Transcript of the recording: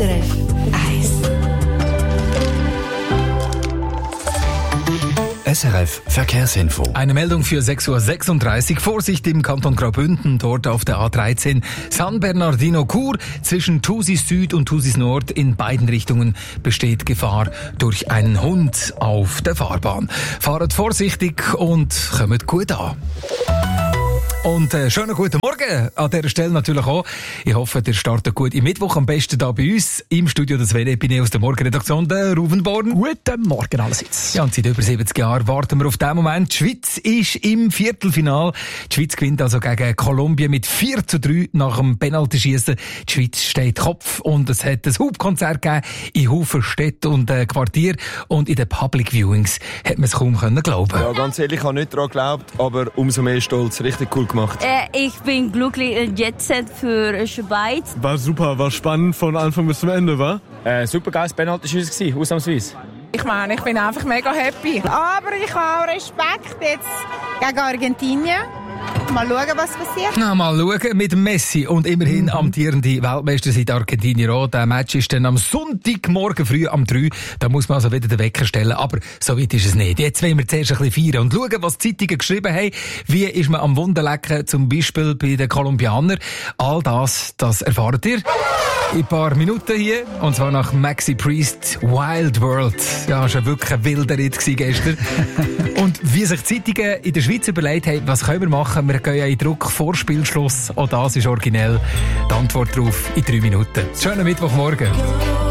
SRF 1. SRF Verkehrsinfo. Eine Meldung für 6.36 Uhr. Vorsicht im Kanton Graubünden, dort auf der A13 San Bernardino-Chur. Zwischen Thusis Süd und Thusis Nord in beiden Richtungen besteht Gefahr durch einen Hund auf der Fahrbahn. Fahrt vorsichtig und kommt gut an. Und schönen guten Morgen an dieser Stelle natürlich auch. Ich hoffe, ihr startet gut im Mittwoch, am besten da bei uns im Studio. Das wäre bin ich aus der Morgenredaktion, der Ruvenborn. Guten Morgen allerseits. Ja, und seit über 70 Jahren warten wir auf diesen Moment. Die Schweiz ist im Viertelfinal. Die Schweiz gewinnt also gegen Kolumbien mit 4:3 nach dem Penaltyschießen. Die Schweiz steht Kopf und es hat ein Hauptkonzert gegeben in Haufen Städten und Quartier. Und in den Public Viewings hat man es kaum glauben. Ja, ganz ehrlich, ich habe nicht daran geglaubt, aber umso mehr stolz. Richtig cool gemacht. Ich bin glücklich Jet Set für Schweiz. War super, war spannend von Anfang bis zum Ende, war? Super geiles Penalty-Schiessen, ausnahmsweise. Ich meine, ich bin einfach mega happy. Aber ich habe auch Respekt jetzt gegen Argentinien. Mal schauen, was passiert. Na, mal schauen mit Messi und immerhin amtierende Weltmeister seit Argentinien auch. Der Match ist dann am Sonntagmorgen früh um 3. Da muss man also wieder den Wecker stellen. Aber so weit ist es nicht. Jetzt wollen wir zuerst ein bisschen feiern und schauen, was die Zeitungen geschrieben haben. Wie ist man am Wunderlecken, zum Beispiel bei den Kolumbianern. All das erfahrt ihr in ein paar Minuten hier. Und zwar nach Maxi Priest Wild World. Ja, das war wirklich ein wilder Ritt gestern. Und wie sich die Zeitungen in der Schweiz überlegt haben, was können wir machen? Wir gehen ja in Druck vor Spielschluss. Auch das ist originell. Die Antwort darauf in 3 Minuten. Schönen Mittwochmorgen.